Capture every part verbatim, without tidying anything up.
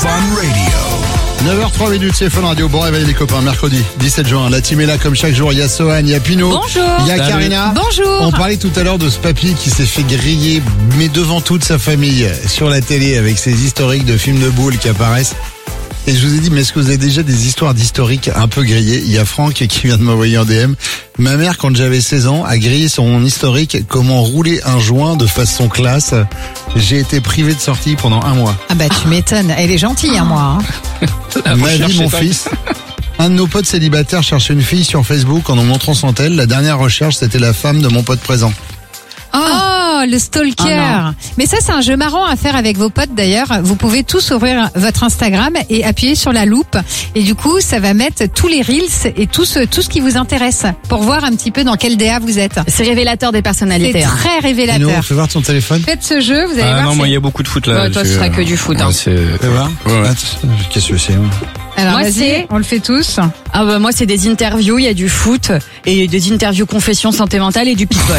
Fun Radio. neuf heures trois minutes, c'est Fun Radio. Bon réveil les copains, mercredi dix-sept juin. La team est là comme chaque jour. Il y a Sohan, il y a Pino. Bonjour. Il y a Salut. Karina. Bonjour. On parlait tout à l'heure de ce papy qui s'est fait griller, mais devant toute sa famille, sur la télé, avec ses historiques de films de boules qui apparaissent. Et je vous ai dit, mais est-ce que vous avez déjà des histoires d'historiques un peu grillées? Il y a Franck qui vient de m'envoyer un D M. Ma mère, quand j'avais seize ans, a grillé son historique comment rouler un joint de façon classe. J'ai été privé de sortie pendant un mois. Ah bah tu m'étonnes, elle est gentille hein, moi. Hein. Ma vie, mon fils. Un de nos potes célibataires cherchait une fille sur Facebook en nous montrant son tel. La dernière recherche, c'était la femme de mon pote présent. Oh, le stalker. Ah Mais ça, c'est un jeu marrant à faire avec vos potes d'ailleurs. Vous pouvez tous ouvrir votre Instagram et appuyer sur la loupe. Et du coup, ça va mettre tous les reels et tout ce, tout ce qui vous intéresse pour voir un petit peu dans quel D A vous êtes. C'est révélateur des personnalités. C'est hein. très Pino, révélateur. fais voir ton téléphone. Faites ce jeu, vous allez Ah voir. non, c'est- moi il y a beaucoup de foot là. Ouais, toi, ce Je- sera que du foot, hein. Ouais, c'est... Fais voir. Ouais, ouais. Attends, qu'est-ce que c'est? Alors Moi, vas-y, c'est- on le fait tous. Ah bah moi c'est des interviews, il y a du foot et des interviews confessions santé mentale et du people.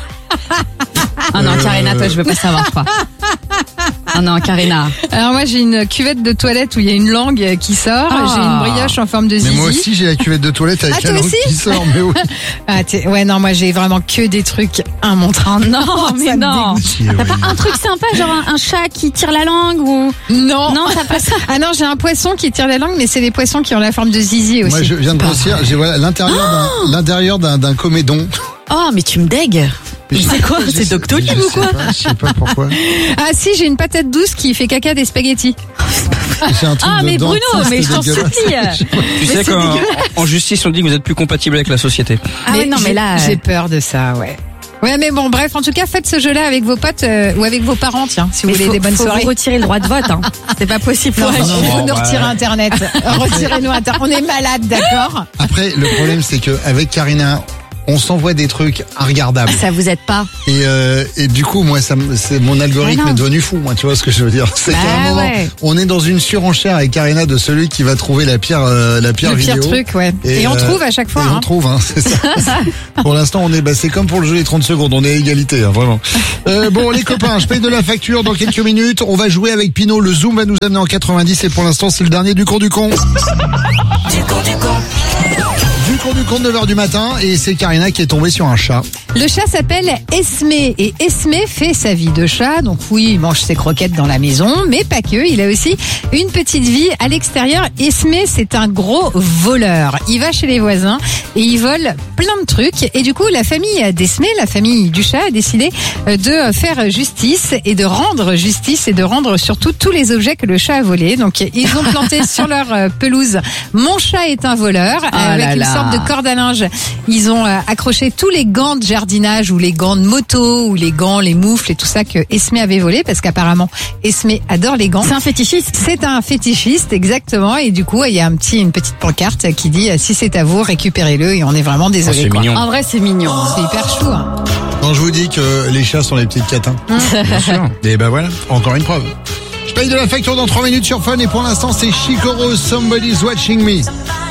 Ah non, Karina, toi je veux pas savoir quoi. Ah non, Karina. Alors moi, j'ai une cuvette de toilette où il y a une langue qui sort. Ah. J'ai une brioche en forme de Mais zizi. moi aussi, j'ai la cuvette de toilette avec Ah, toi la langue aussi qui sort, mais oui. Ah, t'es- ouais, non, moi j'ai vraiment que des trucs immontrables. Oh non, mais Ça me non. dégoûte. Si, T'as oui. pas un truc sympa, genre un, un chat qui tire la langue ou... Non. Non, t'as pas ça. Ah non, j'ai un poisson qui tire la langue, mais c'est les poissons qui ont la forme de zizi aussi. Moi, je viens de grossir. J'ai voilà l'intérieur d'un, l'intérieur d'un, d'un comédon. Oh, mais tu me dégues. Mais c'est quoi? Je C'est sais- Doctolib je ou sais quoi? pas, Je sais pas pourquoi. Ah si, j'ai une patate douce qui fait caca des spaghettis. J'ai un truc Ah, mais dedans, Bruno, ça, mais c'est je t'en dégueulasse. supplie. Tu sais c'est qu'en dégueulasse. en justice on dit que vous êtes plus compatible avec la société. Ah ouais, non, mais j'ai- là... j'ai peur de ça, ouais. Ouais, mais bon, bref, en tout cas, faites ce jeu-là avec vos potes euh, ou avec vos parents, tiens, si vous Mais voulez faut, des bonnes faut soirées. vous retirer le droit de vote, hein. C'est pas possible. Non, Faut non, agir. vous bon, nous bah, retirez Internet. Retirez-nous Internet. On est malade, d'accord? Après, le problème, c'est que avec Karina, on s'envoie des trucs regardables. Ça vous aide pas. Et, euh, et du coup, moi, ça, me- c'est mon algorithme Mais non. est devenu fou. Moi, tu vois ce que je veux dire? C'est Bah qu'à un moment, ouais. on est dans une surenchère avec Karina de celui qui va trouver la pire, euh, la pire Le pire vidéo. truc, ouais. Et, on euh, trouve à chaque fois. Et hein. on trouve, hein, c'est ça. Pour l'instant, on est, bah, c'est comme pour le jeu des trente secondes, on est à égalité, hein, vraiment. Euh, bon, les copains, je paye de la facture dans quelques minutes. On va jouer avec Pino. Le Zoom va nous amener en quatre-vingt-dix et pour l'instant, c'est le dernier du cours du con. Du cours du con de neuf heures du matin et c'est Karina qui est tombée sur un chat. Le chat s'appelle Esme et Esme fait sa vie de chat. Donc oui, il mange ses croquettes dans la maison, mais pas que. Il a aussi une petite vie à l'extérieur. Esme, c'est un gros voleur. Il va chez les voisins et il vole plein de trucs. Et du coup, la famille d'Esme, la famille du chat, a décidé de faire justice et de rendre justice et de rendre surtout tous les objets que le chat a volés. Donc ils ont planté sur leur euh, pelouse « Mon chat est un voleur » Ah avec là une là. sorte de corde à linge. Ils ont euh, accroché tous les gants de jardinage ou les gants de moto ou les gants, les moufles et tout ça que Esme avait volé parce qu'apparemment Esme adore les gants. C'est un fétichiste. C'est un fétichiste, exactement. Et du coup, il y a un petit, une petite pancarte qui dit euh, si c'est à vous, récupérez-le. Et on est vraiment Oh, désolé. c'est quoi. mignon. En vrai, c'est mignon. C'est hyper chou. Hein. Quand je vous dis que les chats sont les petites catins. Bien sûr. Et ben voilà, encore une preuve. Je paye de la facture dans trois minutes sur Fun et pour l'instant c'est Chico Rose, Somebody's Watching Me.